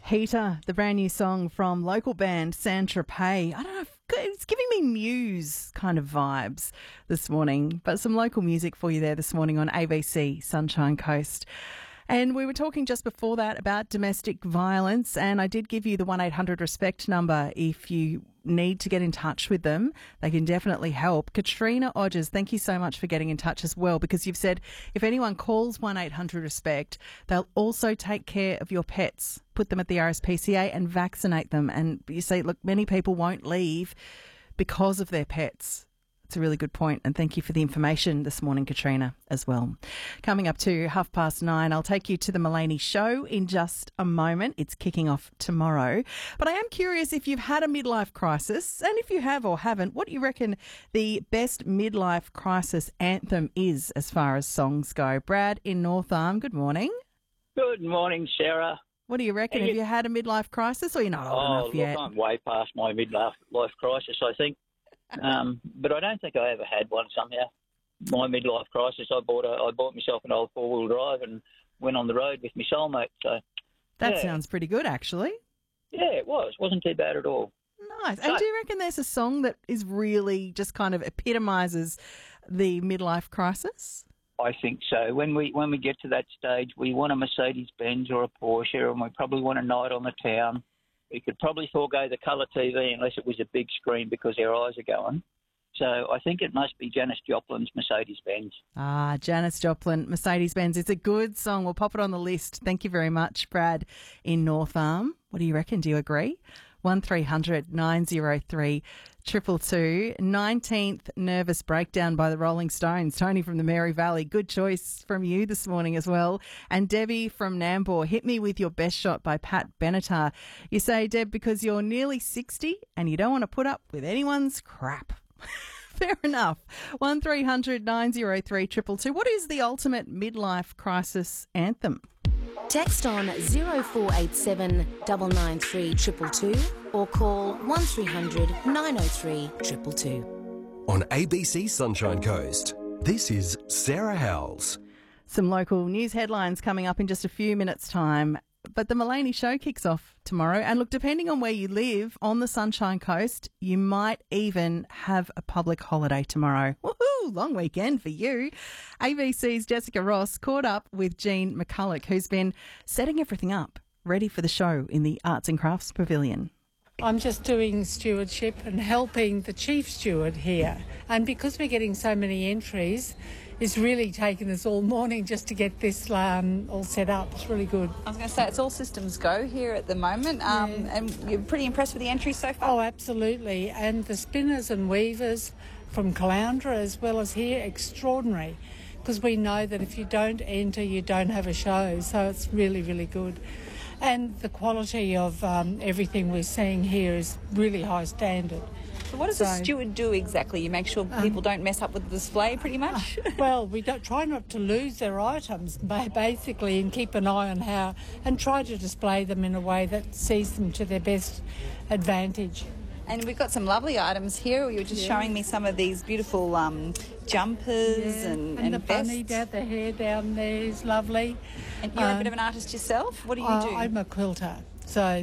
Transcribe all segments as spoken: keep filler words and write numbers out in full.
Heater, the brand new song from local band Saint-Tropez. I don't know, if it's giving me Muse kind of vibes this morning, but some local music for you there this morning on A B C Sunshine Coast. And we were talking just before that about domestic violence, and I did give you the one eight hundred RESPECT number if you need to get in touch with them. They can definitely help. Katrina Odgers, thank you so much for getting in touch as well, because you've said if anyone calls one eight hundred RESPECT, they'll also take care of your pets, put them at the R S P C A and vaccinate them. And you say, look, many people won't leave because of their pets. It's a really good point, and thank you for the information this morning, Katrina, as well. Coming up to half past nine, I'll take you to the Mullaney Show in just a moment. It's kicking off tomorrow. But I am curious if you've had a midlife crisis, and if you have or haven't, what do you reckon the best midlife crisis anthem is as far as songs go? Brad in North Arm, good morning. Good morning, Sarah. What do you reckon? Have you had a midlife crisis, or you're not old oh, enough look, yet? I'm way past my midlife life crisis, I think. Um, but I don't think I ever had one somehow. My midlife crisis, I bought a, I bought myself an old four-wheel drive and went on the road with my soulmate. So That yeah. sounds pretty good, actually. Yeah, it was. Wasn't too bad at all. Nice. And So- do you reckon there's a song that is really just kind of epitomises the midlife crisis? I think so. When we when we get to that stage, we want a Mercedes-Benz or a Porsche, and we probably want a night on the town. We could probably forego the colour T V unless it was a big screen because our eyes are going. So I think it must be Janis Joplin's Mercedes-Benz. Ah, Janis Joplin, Mercedes-Benz. It's a good song. We'll pop it on the list. Thank you very much, Brad in North Arm. What do you reckon? Do you agree? one three hundred nine oh three two two two. nineteenth Nervous Breakdown by the Rolling Stones. Tony from the Mary Valley. Good choice from you this morning as well. And Debbie from Nambour. Hit Me With Your Best Shot by Pat Benatar. You say, Deb, because you're nearly sixty and you don't want to put up with anyone's crap. Fair enough. one three hundred nine oh three two two two. What is the ultimate midlife crisis anthem? Text on zero four eight seven nine nine three two two two or call one three hundred nine oh three two two two. On A B C Sunshine Coast, this is Sarah Howells. Some local news headlines coming up in just a few minutes' time. But the Mullaney Show kicks off tomorrow. And look, depending on where you live on the Sunshine Coast, you might even have a public holiday tomorrow. Woohoo! Long weekend for you. A B C's Jessica Ross caught up with Jean McCulloch, who's been setting everything up, ready for the show in the Arts and Crafts Pavilion. I'm just doing stewardship and helping the chief steward here. And because we're getting so many entries, it's really taken us all morning just to get this um, all set up. It's really good. I was going to say, it's all systems go here at the moment, um, Yeah. and you're pretty impressed with the entries so far? Oh, absolutely. And the spinners and weavers from Caloundra as well as here, extraordinary. Because we know that if you don't enter, you don't have a show. So it's really, really good. And the quality of um, everything we're seeing here is really high standard. So what does So- a steward do exactly? You make sure people don't mess up with the display pretty much? Well, we don't try not to lose their items, ba- basically, and keep an eye on how, and try to display them in a way that sees them to their best advantage. And we've got some lovely items here. You were just showing me some of these beautiful um, jumpers and, and, and the vests. bunny down the hair down there is lovely. And you're a Um, bit of an artist yourself. What do you Uh, do? I'm a quilter. So,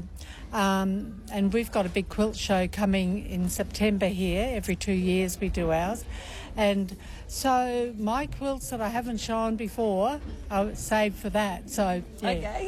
um, and we've got a big quilt show coming in September here. Every two years we do ours. And so my quilts that I haven't shown before are saved for that. So, yeah. Okay.